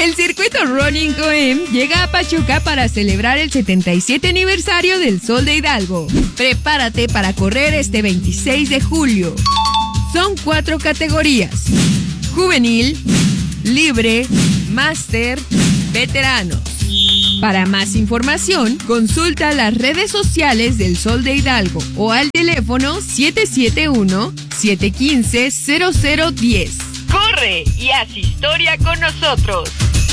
El circuito Running OM llega a Pachuca para celebrar el 77 aniversario del Sol de Hidalgo. Prepárate para correr este 26 de julio. Son 4 categorías: juvenil, libre, máster, veteranos. Para más información, consulta las redes sociales del Sol de Hidalgo o al teléfono 771-715-0010. ¡Corre y haz historia con nosotros!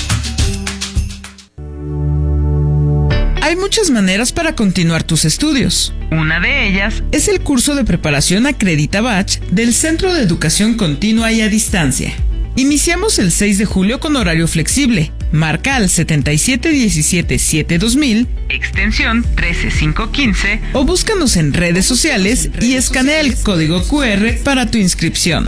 Hay muchas maneras para continuar tus estudios. Una de ellas es el curso de preparación Acredita Bach del Centro de Educación Continua y a Distancia. Iniciamos el 6 de julio con horario flexible. Marca al 7717-2000, extensión 13515, o búscanos en redes sociales y escanea el código QR para tu inscripción.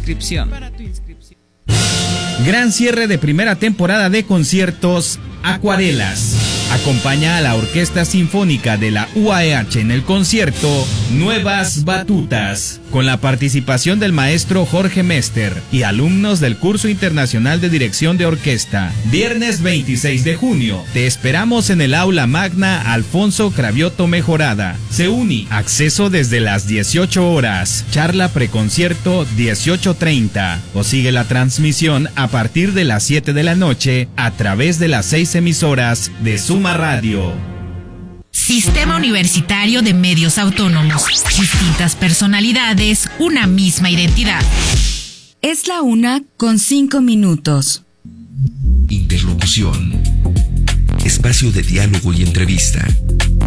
Gran cierre de primera temporada de conciertos Acuarelas. Acompaña a la Orquesta Sinfónica de la UAEH en el concierto Nuevas Batutas, con la participación del maestro Jorge Mester y alumnos del Curso Internacional de Dirección de Orquesta. Viernes 26 de junio, te esperamos en el Aula Magna Alfonso Cravioto Mejorada. CEUNI, acceso desde las 18 horas. Charla preconcierto 18:30. O sigue la transmisión a partir de las 7 de la noche a través de las 6 emisoras de Suma Radio. Sistema Universitario de Medios Autónomos. Distintas personalidades, una misma identidad. Es la 1:05. Interlocución. Espacio de diálogo y entrevista.